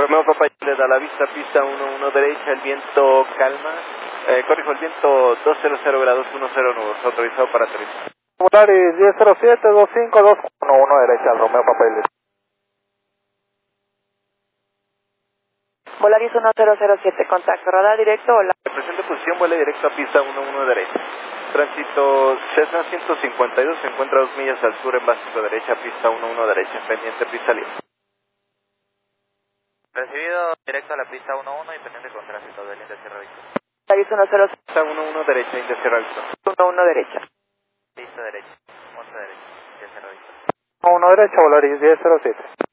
Romeo Papa le da la vista, pista 11 derecha, el viento calma, corrijo, el viento 200 grados 10 nudos, autorizado para aterrizar. Volaris 1007, 25211 derecha, Romeo Papa India. Volaris 1007, contacto, radar directo, hola. Presente posición, vuela directo a pista 11 derecha. Tránsito Cessna 152, se encuentra a 2 millas al sur en básico derecha, pista 11 derecha, pendiente pista libre. Recibido directo a la pista 11 y pendiente con tránsito del India Sierra Víctor. Volaris 1007, Pista 11 derecha, India Sierra Víctor. 11 derecha. Pista derecha, 11 derecha, India Sierra Víctor. 1 derecha, Volaris 1007.